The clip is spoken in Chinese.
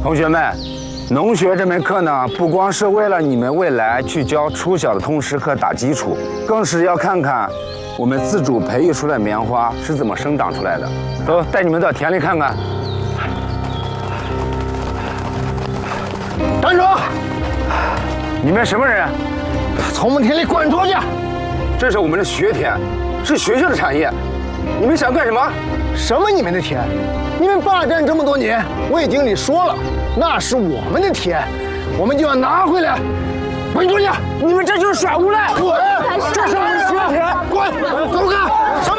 同学们，农学这门课呢，不光是为了你们未来去教初小的通识课打基础，更是要看看我们自主培育出来的棉花是怎么生长出来的。走，带你们到田里看看。 站住！ 你们什么人？ 从我们田里滚出去！ 这是我们的学田，是学校的产业。你们想干什么？ 什么你们的田？你们霸占这么多年，魏经理说了，那是我们的田，我们就要拿回来。滚出去！ 你们这就是耍无赖！ 滚！这是我们的学田，滚！走开！